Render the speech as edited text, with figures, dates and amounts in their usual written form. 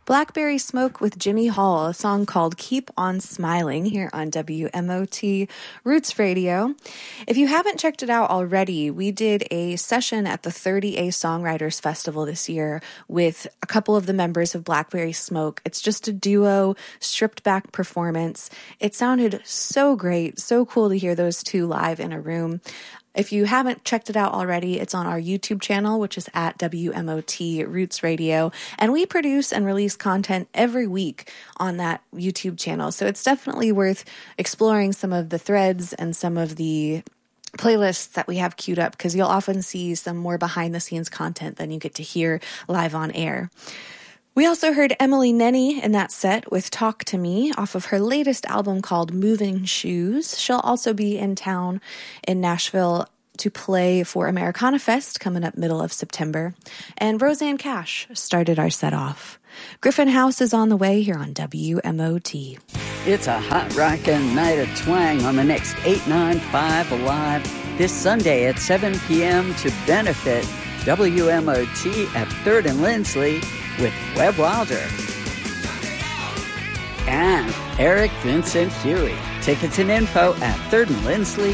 Blackberry Smoke with Jimmy Hall, a song called Keep On Smiling here on WMOT Roots Radio. If you haven't checked it out already, we did a session at the 30A Songwriters Festival this year with a couple of the members of Blackberry Smoke. It's just a duo, stripped back performance. It sounded so great, so cool to hear those two live in a room. If you haven't checked it out already, it's on our YouTube channel, which is at WMOT Roots Radio. And we produce and release content every week on that YouTube channel. So it's definitely worth exploring some of the threads and some of the playlists that we have queued up, because you'll often see some more behind the scenes content than you get to hear live on air. We also heard Emily Nenny in that set with Talk to Me off of her latest album called Moving Shoes. She'll also be in town in Nashville to play for Americana Fest coming up middle of September. And Rosanne Cash started our set off. Griffin House is on the way here on WMOT. It's a hot rockin' night of twang on the next 895 Alive this Sunday at 7 p.m. to benefit WMOT at 3rd and Lindsley with Webb Wilder and Eric Vincent Huey. Tickets and info at 3rdandlindsley.com.